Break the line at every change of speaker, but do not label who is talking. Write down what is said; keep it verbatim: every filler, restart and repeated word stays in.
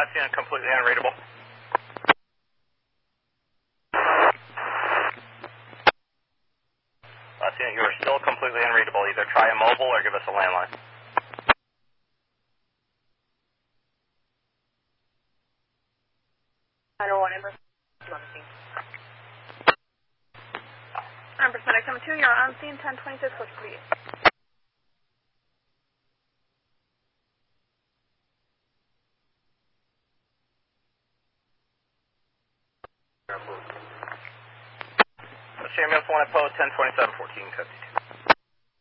Latian, completely unreadable. Latian, you are still completely unreadable. Either try a mobile or give us a landline.
I don't want Empress. Empress Medic number two, you're on scene ten twenty-six, what's for you?
Ambulance one at post ten twenty-seven fourteen fifty-two.